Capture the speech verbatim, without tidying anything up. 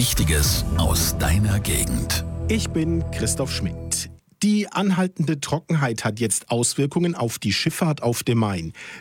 Wichtiges aus deiner Gegend. Ich bin Christoph Schmidt. Die anhaltende Trockenheit hat jetzt Auswirkungen auf die Schifffahrt auf dem Main.